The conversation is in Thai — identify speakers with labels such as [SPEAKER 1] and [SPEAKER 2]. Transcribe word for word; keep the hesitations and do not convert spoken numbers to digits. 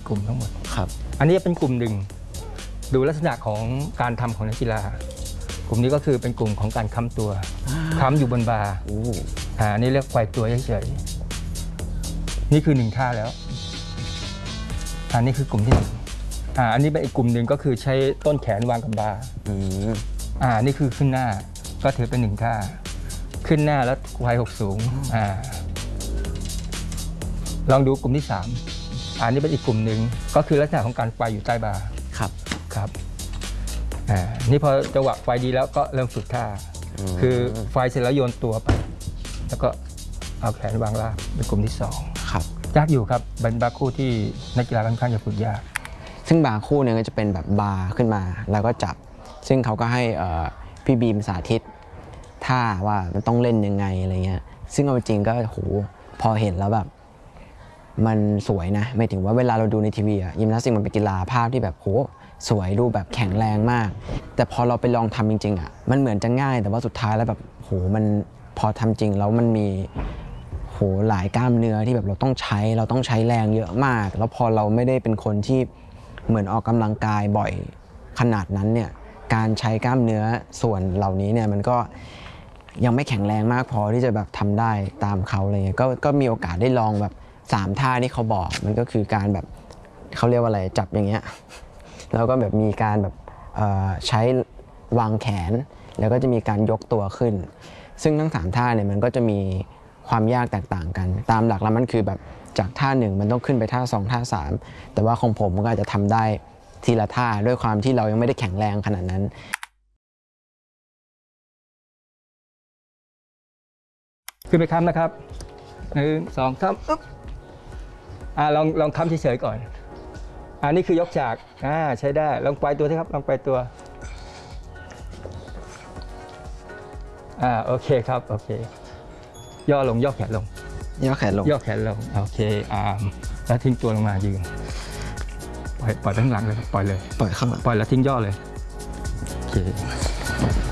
[SPEAKER 1] กลุ่มทั้งหมด
[SPEAKER 2] ครับ
[SPEAKER 1] อันนี้เป็นกลุ่มหนึ่งดูลักษณะของการทำของนักกีฬากลุ่มนี้ก็คือเป็นกลุ่มของการค้ำตัวค้ำอยู่บนบาร์อ่านี่เรียกไกวตัวเฉยๆนี่คือหนึ่งท่าแล้วอันนี้คือกลุ่มที่หนึ่งอ่าอันนี้เป็นอีกกลุ่มหนึ่งก็คือใช้ต้นแขนวางกับบาร์อ่านี่คือขึ้นหน้าก็ถือเป็นหนึ่งท่าขึ้นหน้าแล้วไขว่หกสูงอ่าลองดูกลุ่มที่สามอันนี้เป็นอีกกลุ่มหนึ่งก็คือลักษณะของการไขว่อยู่ใต้บาร์
[SPEAKER 2] ครับ
[SPEAKER 1] ครับอ่านี่พอจังหวะไฟดีแล้วก็เริ่มฝึกท่าคือไฟเสร็จแล้วโยนตัวไปแล้วก็เอาแขนวางราบเป็นกลุ่มที่สอง
[SPEAKER 2] ครับ
[SPEAKER 1] ยากอยู่ครับเป็นบาร์คู่ที่นักกีฬาค่อนข้างจะฝึกยาก
[SPEAKER 2] ซึ่งบาร์คู่เนี่ยก็จะเป็นแบบบาร์ขึ้นมาแล้วก็จับซึ่งเขาก็ให้พี่บีมสาธิตท่าว่ามันต้องเล่นยังไงอะไรเงี้ยซึ่งเอาจริงก็โหพอเห็นแล้วแบบมันสวยนะไม่ถึงว่าเวลาเราดูในทีวีอะยิมนาสติกมันเป็นกีฬาภาพที่แบบโหสวยดูแบบแข็งแรงมากแต่พอเราไปลองทำจริงๆอะมันเหมือนจะง่ายแต่ว่าสุดท้ายแล้วแบบโหมันพอทำจริงแล้วมันมีโหหลายกล้ามเนื้อที่แบบเราต้องใช้เราต้องใช้แรงเยอะมากแล้วพอเราไม่ได้เป็นคนที่เหมือนออกกำลังกายบ่อยขนาดนั้นเนี่ยการใช้กล้ามเนื้อส่วนเหล่านี้เนี่ยมันก็ยังไม่แข็งแรงมากพอที่จะแบบทำได้ตามเขาอะไรเงี้ยก็ก็มีโอกาสได้ลองแบบสามท่าที่เขาบอกมันก็คือการแบบเขาเรียกว่าอะไรจับอย่างเงี้ยแล้วก็แบบมีการแบบใช้วางแขนแล้วก็จะมีการยกตัวขึ้นซึ่งทั้งสามท่าเนี่ยมันก็จะมีความยากแตกต่างกันตามหลักแล้วมันคือแบบจากท่าหนึ่งมันต้องขึ้นไปท่าสองท่าสามแต่ว่าของผมก็อาจจะทำได้ทีละท่าด้วยความที่เรายังไม่ได้แข็งแรงขนาดนั้น
[SPEAKER 1] ขึ้นไปค้ำนะครับหนึ่งสองสามอึ๊บอ่าลองลองค้ำเฉยๆก่อนอ่านี่คือยกฉากอ่าใช้ได้ลองไปตัวสิครับลองไปตัวอ่าโอเคครับโอเคย่อลงย่อแขนลง
[SPEAKER 2] ย่อแขนลง
[SPEAKER 1] ย่อแขนลงโอเคอ่าแล้วทิ้งตัวลงมายืนปล่อยปล่อยข้างหลังเลยปล่อยเลย
[SPEAKER 2] ปล่อยข้างหลัง
[SPEAKER 1] ปล่อยแล้วทิ้งย่อเลยโอเค